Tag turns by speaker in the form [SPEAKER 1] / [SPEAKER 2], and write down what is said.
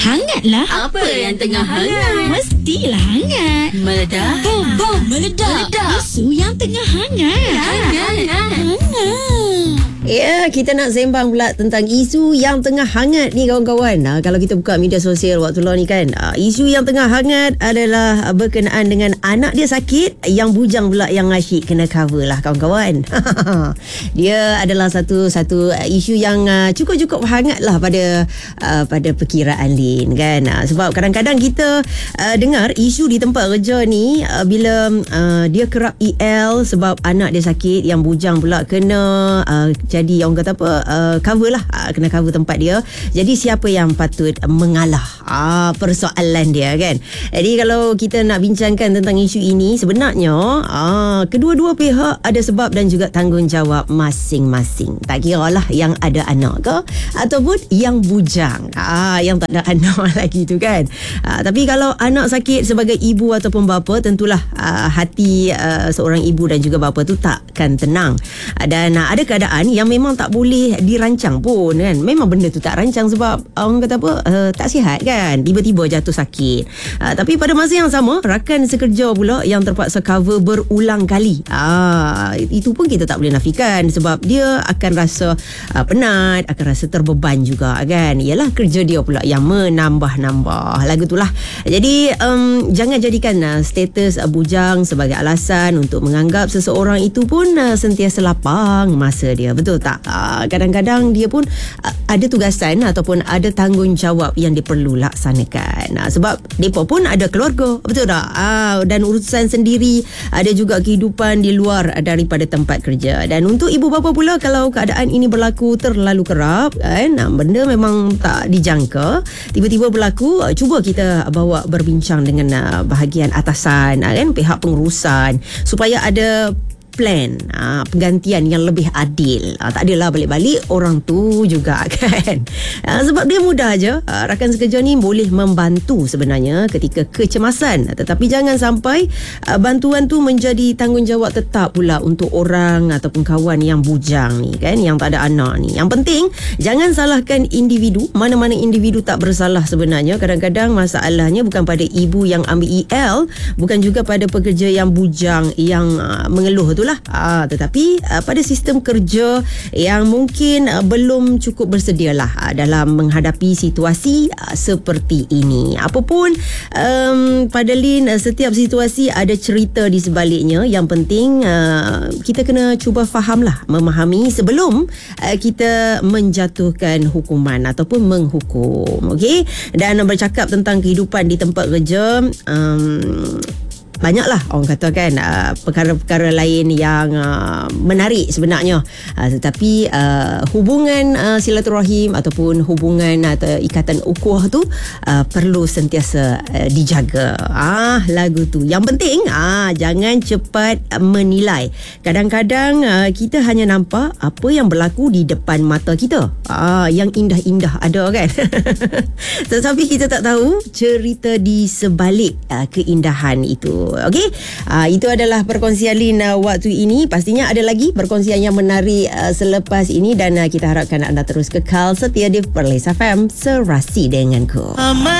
[SPEAKER 1] Hangatlah.
[SPEAKER 2] Apa yang tengah hangat?
[SPEAKER 1] Mestilah hangat.
[SPEAKER 2] Meledak.
[SPEAKER 1] Bom, meledak. Isu yang tengah hangat. Hangat.
[SPEAKER 3] Ya, kita nak sembang pula tentang isu yang tengah hangat ni kawan-kawan. Kalau kita buka media sosial waktu lalu ni kan, isu yang tengah hangat adalah berkenaan dengan anak dia sakit, yang bujang pula yang asyik kena cover lah kawan-kawan. Dia adalah satu isu yang cukup-cukup hangat lah pada perkiraan Lin kan. Sebab kadang-kadang kita dengar isu di tempat kerja ni bila dia kerap EL sebab anak dia sakit, yang bujang pula kena jadi orang kata apa, cover lah, kena cover tempat dia. Jadi siapa yang patut mengalah, persoalan dia kan. Jadi kalau kita nak bincangkan tentang isu ini, sebenarnya kedua-dua pihak ada sebab dan juga tanggungjawab masing-masing. Tak kira lah yang ada anak ke ataupun yang bujang, yang tak ada anak lagi tu kan. Tapi kalau anak sakit, sebagai ibu ataupun bapa, tentulah hati seorang ibu dan juga bapa tu takkan tenang. Dan ada keadaan yang memang tak boleh dirancang pun kan. Memang benda tu tak rancang sebab orang kata apa, tak sihat kan, tiba-tiba jatuh sakit. Tapi pada masa yang sama, rakan sekerja pula yang terpaksa cover berulang kali. Itu pun kita tak boleh nafikan sebab dia akan rasa penat, akan rasa terbeban juga kan. Ialah kerja dia pula yang menambah-nambah lagu tu lah. Jadi jangan jadikan status bujang sebagai alasan untuk menganggap seseorang itu pun sentiasa lapang masa dia. Betul tak? Kadang-kadang dia pun ada tugasan ataupun ada tanggungjawab yang dia perlu laksanakan. Sebab mereka pun ada keluarga. Betul tak? Dan urusan sendiri, ada juga kehidupan di luar daripada tempat kerja. Dan untuk ibu bapa pula, kalau keadaan ini berlaku terlalu kerap kan, benda memang tak dijangka, tiba-tiba berlaku, cuba kita bawa berbincang dengan bahagian atasan kan, pihak pengurusan, supaya ada plan penggantian yang lebih adil. Tak adalah balik-balik orang tu juga kan. Sebab dia mudah je, rakan sekerja ni boleh membantu sebenarnya ketika kecemasan, tetapi jangan sampai bantuan tu menjadi tanggungjawab tetap pula untuk orang ataupun kawan yang bujang ni kan, yang tak ada anak ni. Yang penting jangan salahkan individu. Mana-mana individu tak bersalah sebenarnya. Kadang-kadang masalahnya bukan pada ibu yang ambil EL, bukan juga pada pekerja yang bujang yang mengeluh tu lah, tetapi pada sistem kerja yang mungkin belum cukup bersedialah dalam menghadapi situasi seperti ini. Apapun pada Lin, setiap situasi ada cerita di sebaliknya. Yang penting kita kena cuba fahamlah, memahami sebelum kita menjatuhkan hukuman ataupun menghukum. Okey, dan bercakap tentang kehidupan di tempat kerja, banyaklah orang kata kan perkara-perkara lain yang menarik sebenarnya, tetapi hubungan silaturahim ataupun hubungan atau ikatan ukhuwah tu perlu sentiasa dijaga. Lagu tu yang penting, jangan cepat menilai. Kadang-kadang kita hanya nampak apa yang berlaku di depan mata kita, yang indah-indah ada kan. Tetapi kita tak tahu cerita di sebalik keindahan itu. Okey, itu adalah perkongsian Lin waktu ini. Pastinya ada lagi perkongsian yang menarik selepas ini, dan kita harapkan anda terus kekal setia di Perlis FM, serasi denganku.